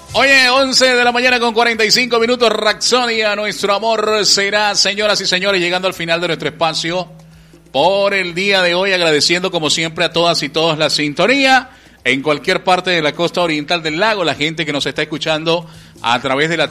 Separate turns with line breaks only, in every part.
Oye, 11 de la mañana con 45 minutos, Raxonia, nuestro amor será, señoras y señores, llegando al final de nuestro espacio por el día de hoy, agradeciendo como siempre a todas y todos la sintonía en cualquier parte de la costa oriental del lago, la gente que nos está escuchando a través de la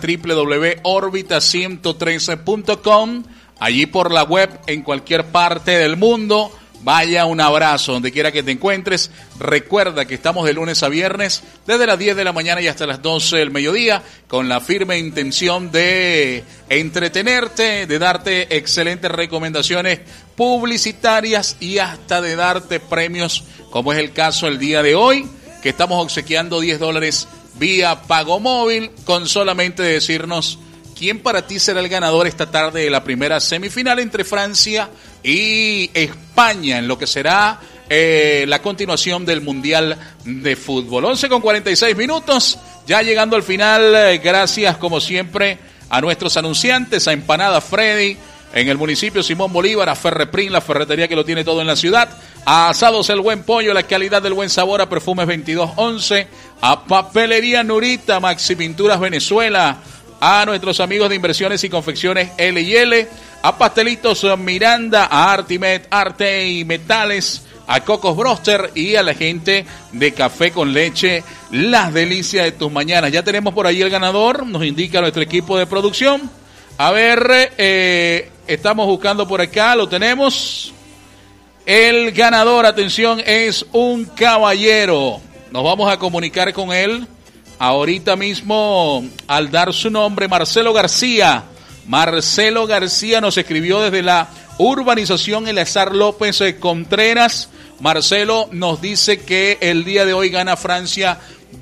www.orbita113.com, allí por la web en cualquier parte del mundo. Vaya, un abrazo donde quiera que te encuentres. Recuerda que estamos de lunes a viernes desde las 10 de la mañana y hasta las 12 del mediodía con la firme intención de entretenerte, de darte excelentes recomendaciones publicitarias y hasta de darte premios, como es el caso el día de hoy, que estamos obsequiando $10 vía pago móvil con solamente decirnos quién para ti será el ganador esta tarde de la primera semifinal entre Francia y España, en lo que será la continuación del Mundial de Fútbol. 11 con 46 minutos, ya llegando al final, gracias como siempre a nuestros anunciantes, a Empanada Freddy, en el municipio Simón Bolívar, a Ferreprin, la ferretería que lo tiene todo en la ciudad, a Asados El Buen Pollo, la calidad del buen sabor, a Perfumes 2211, a Papelería Nurita, Maxi Pinturas Venezuela, a nuestros amigos de Inversiones y Confecciones L&L, a Pastelitos Miranda, a Artimet, Arte y Metales, a Cocos Broster y a la gente de Café con Leche, las delicias de tus mañanas. Ya tenemos por ahí el ganador, nos indica nuestro equipo de producción. A ver, estamos buscando por acá, lo tenemos. El ganador, atención, es un caballero. Nos vamos a comunicar con él ahorita mismo al dar su nombre, Marcelo García. Marcelo García nos escribió desde la urbanización Eleazar López Contreras. Marcelo nos dice que el día de hoy gana Francia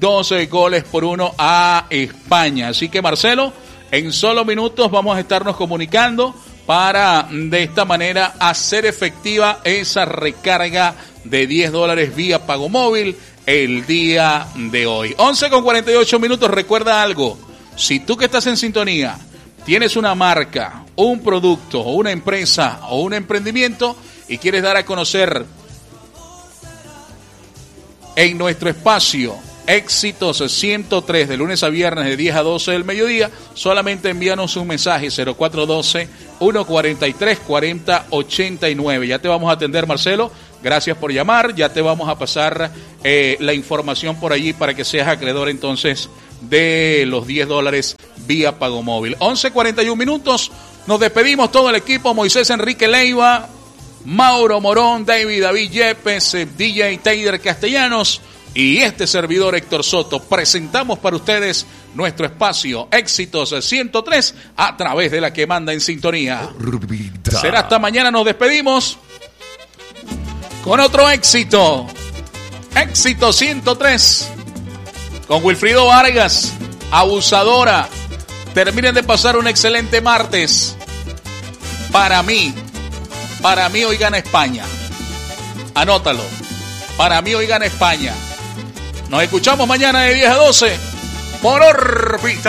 12-1 a España. Así que Marcelo, en solo minutos vamos a estarnos comunicando para de esta manera hacer efectiva esa recarga de $10 vía pago móvil el día de hoy. 11 con 48 minutos, recuerda algo, si tú que estás en sintonía tienes una marca, un producto, o una empresa o un emprendimiento y quieres dar a conocer en nuestro espacio Éxitos 103 de lunes a viernes de 10 a 12 del mediodía, solamente envíanos un mensaje 0412-143-4089. Ya te vamos a atender, Marcelo. Gracias por llamar. Ya te vamos a pasar la información por allí para que seas acreedor entonces de los $10 vía pago móvil. 11:41 minutos. Nos despedimos todo el equipo. Moisés Enrique Leiva, Mauro Morón, David Yepes, DJ Taylor Castellanos y este servidor Héctor Soto. Presentamos para ustedes nuestro espacio Éxitos 103 a través de la que manda en sintonía. Será hasta mañana. Nos despedimos con otro éxito. Éxito 103 con Wilfrido Vargas, Abusadora. Terminen de pasar un excelente martes. Para mí hoy gana España. Anótalo. Para mí hoy gana España. Nos escuchamos mañana de 10 a 12 por Órbita.